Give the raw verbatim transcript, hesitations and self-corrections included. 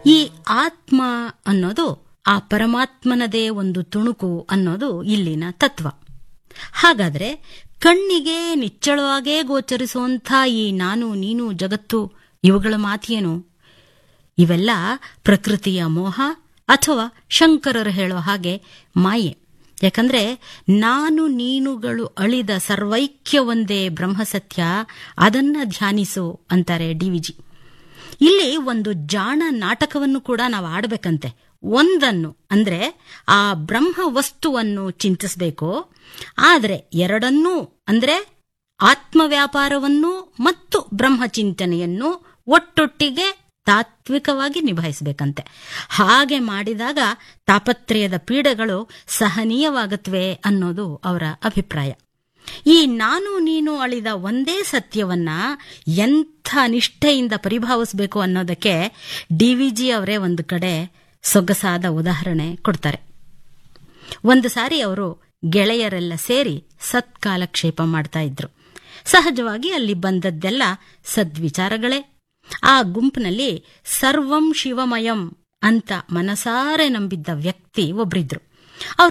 ಈ ಆತ್ಮ ಅನ್ನೋದು ಆ ಪರಮಾತ್ಮನದೇ ಒಂದು ತುಣುಕು ಅನ್ನೋದು ಇಲ್ಲಿನ ತತ್ವ. ಹಾಗಾದ್ರೆ ಕಣ್ಣಿಗೆ ನಿಚ್ಚಳವಾಗೇ ಗೋಚರಿಸುವಂಥ ಈ ನಾನು ನೀನು ಜಗತ್ತು ಇವುಗಳ ಮಾತೇನು? ಇವೆಲ್ಲ ಪ್ರಕೃತಿಯ ಮೋಹ ಅಥವಾ ಶಂಕರರು ಹೇಳೋ ಹಾಗೆ ಮಾಯೆ. ಯಾಕಂದ್ರೆ ನಾನು ನೀನುಗಳು ಅಳಿದ ಸರ್ವೈಕ್ಯ ಒಂದೇ ಬ್ರಹ್ಮಸತ್ಯ, ಅದನ್ನ ಧ್ಯಾನಿಸು ಅಂತಾರೆ ಡಿ ವಿಜಿ. ಇಲ್ಲಿ ಒಂದು ಜಾಣ ನಾಟಕವನ್ನು ಕೂಡ ನಾವು ಆಡಬೇಕಂತೆ. ಒಂದನ್ನು ಅಂದ್ರೆ ಆ ಬ್ರಹ್ಮ ವಸ್ತುವನ್ನು ಚಿಂತಿಸಬೇಕು, ಆದರೆ ಎರಡನ್ನೂ ಅಂದ್ರೆ ಆತ್ಮವ್ಯಾಪಾರವನ್ನು ಮತ್ತು ಬ್ರಹ್ಮಚಿಂತನೆಯನ್ನು ಒಟ್ಟೊಟ್ಟಿಗೆ ತಾತ್ವಿಕವಾಗಿ ನಿಭಾಯಿಸಬೇಕಂತೆ. ಹಾಗೆ ಮಾಡಿದಾಗ ತಾಪತ್ರಯದ ಪೀಡೆಗಳು ಸಹನೀಯವಾಗತ್ವೆ ಅನ್ನೋದು ಅವರ ಅಭಿಪ್ರಾಯ. ಈ ನಾನು ನೀನು ಅಳಿದ ಒಂದೇ ಸತ್ಯವನ್ನ ಎಂಥ ನಿಷ್ಠೆಯಿಂದ ಪರಿಭಾವಿಸಬೇಕು ಅನ್ನೋದಕ್ಕೆ ಡಿ ವಿಜಿ ಅವರೇ ಒಂದು ಕಡೆ ಸೊಗಸಾದ ಉದಾಹರಣೆ ಕೊಡ್ತಾರೆ. ಒಂದು ಸಾರಿ ಅವರು ಗೆಳೆಯರೆಲ್ಲ ಸೇರಿ ಸತ್ಕಾಲಕ್ಷೇಪ ಮಾಡ್ತಾ ಇದ್ರು. ಸಹಜವಾಗಿ ಅಲ್ಲಿ ಬಂದದ್ದೆಲ್ಲ ಸದ್ವಿಚಾರಗಳೇ. ಆ ಗುಂಪಿನಲ್ಲಿ ಸರ್ವಂ ಶಿವಮಯಂ ಅಂತ ಮನಸಾರೆ ನಂಬಿದ್ದ ವ್ಯಕ್ತಿ ಒಬ್ರಿದ್ರು.